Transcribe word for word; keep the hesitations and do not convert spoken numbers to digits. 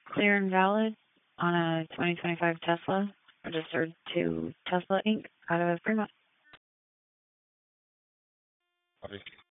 clear and valid on a twenty twenty-five Tesla, registered to Tesla Incorporated out of Fremont. Copy.